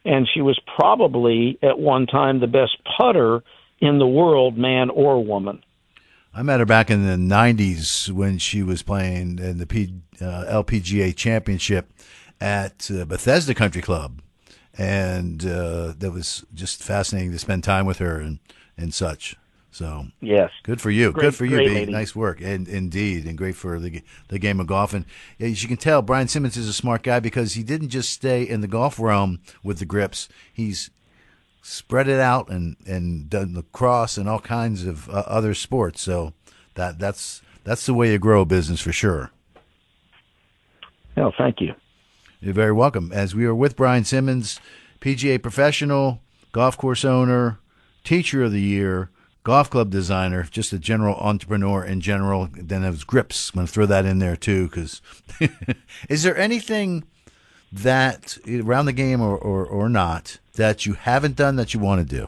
and she was probably at one time the best putter in the world, man or woman. I met her back in the '90s when she was playing in the LPGA Championship at Bethesda Country Club, and that was just fascinating to spend time with her and such. So yes, good for you. Great, Good for you, great B. lady. Nice work, and indeed, and great for the game of golf. And as you can tell, Brian Simmons is a smart guy because he didn't just stay in the golf realm with the grips. He's spread it out and done lacrosse and all kinds of other sports. So that's the way you grow a business for sure. Oh, thank you. You're very welcome. As we are with Brian Simmons, PGA professional, golf course owner, teacher of the year, golf club designer, just a general entrepreneur in general. Then there's grips. I'm going to throw that in there too, because is there anything that around the game or not that you haven't done that you want to do?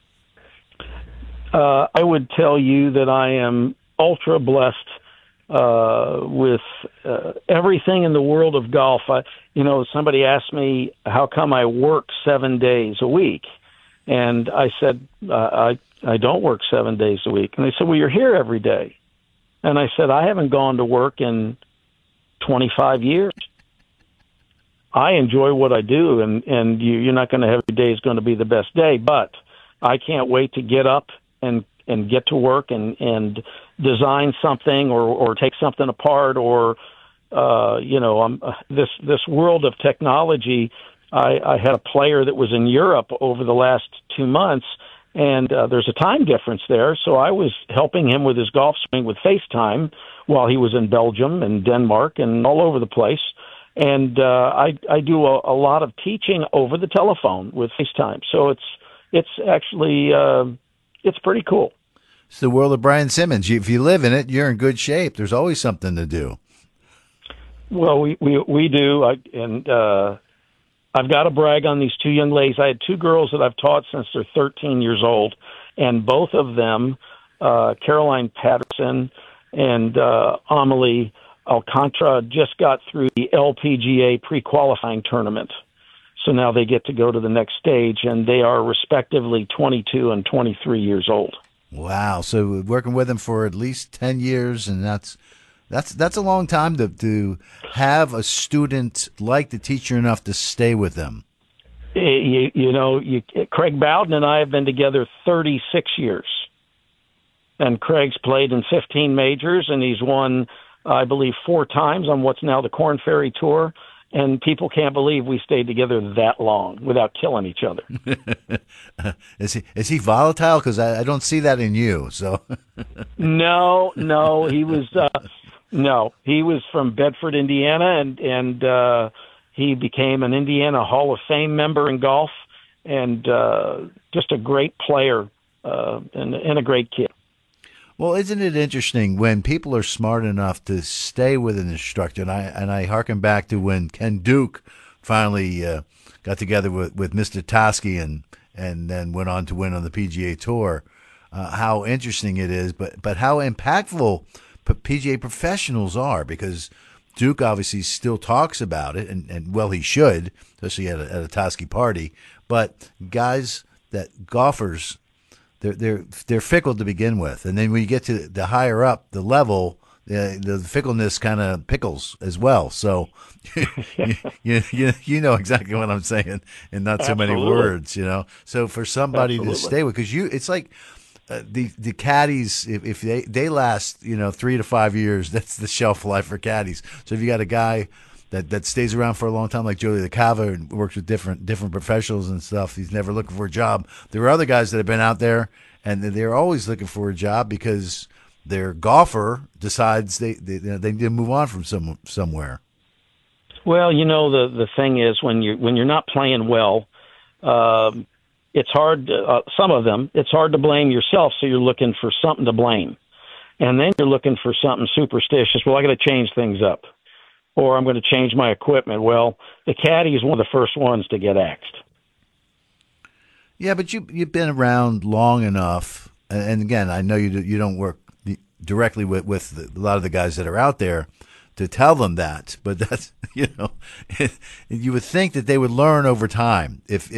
I would tell you that I am ultra blessed with everything in the world of golf. Somebody asked me how come I work 7 days a week, and I said I don't work 7 days a week. And they said, well, you're here every day. And I said, I haven't gone to work in 25 years. I enjoy what I do, and you're not going to have every day is going to be the best day, but I can't wait to get up and get to work and design something or take something apart or, this world of technology. I had a player that was in Europe over the last 2 months, and there's a time difference there. So I was helping him with his golf swing with FaceTime while he was in Belgium and Denmark and all over the place. And I do a lot of teaching over the telephone with FaceTime. So it's actually it's pretty cool. It's the world of Brian Simmons. If you live in it, you're in good shape. There's always something to do. Well, we do, I've got to brag on these two young ladies. I had two girls that I've taught since they're 13 years old, and both of them, Caroline Patterson and Amelie Alcantara, just got through the LPGA pre-qualifying tournament. So now they get to go to the next stage, and they are respectively 22 and 23 years old. Wow! So working with them for at least 10 years, and that's a long time to have a student like the teacher enough to stay with them. Craig Bowden and I have been together 36 years, and Craig's played in 15 majors, and he's won, I believe, 4 times on what's now the Korn Ferry Tour. And people can't believe we stayed together that long without killing each other. Is he volatile? Because I don't see that in you. So No, he was. He was from Bedford, Indiana, and he became an Indiana Hall of Fame member in golf, and just a great player and a great kid. Well, isn't it interesting when people are smart enough to stay with an instructor? And I hearken back to when Ken Duke finally got together with Mr. Tosky and then went on to win on the PGA Tour. How interesting it is, but how impactful PGA professionals are, because Duke obviously still talks about it, and well, he should, especially at a Tosky party. But golfers. They're fickle to begin with, and then when you get to the higher up the level, the fickleness kind of pickles as well. So you know exactly what I'm saying, in not so many words, So for somebody to stay with, because it's like the caddies, if they last 3 to 5 years, that's the shelf life for caddies. So if you got a guy that stays around for a long time, like Joey LaCava, and works with different professionals and stuff, he's never looking for a job. There are other guys that have been out there, and they're always looking for a job because their golfer decides they need to move on from somewhere. Well, the thing is, when you're not playing well, it's hard. Some of them, it's hard to blame yourself. So you're looking for something to blame, and then you're looking for something superstitious. Well, I got to change things up, or I'm going to change my equipment. Well, the caddy is one of the first ones to get axed. Yeah, but you've been around long enough, and again, I know you don't work directly with a lot of the guys that are out there to tell them that, but that's you would think that they would learn over time if